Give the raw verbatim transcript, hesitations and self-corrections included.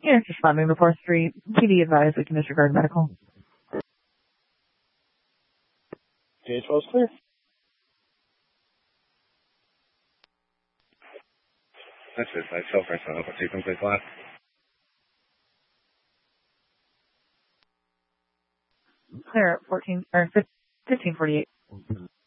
Yeah, just responding to fourth Street. P D advised we can disregard medical. J twelve is clear. That's it. I fell for myself. I'll take them place last. Clear at fourteen or fifteen forty-eight.